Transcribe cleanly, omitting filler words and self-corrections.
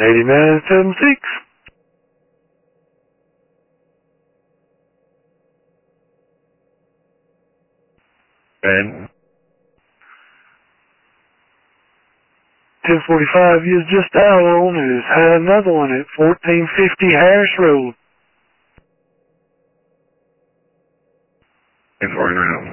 8976. And 1045 is just dialed on is another one at 1450 Harris Road. 1049.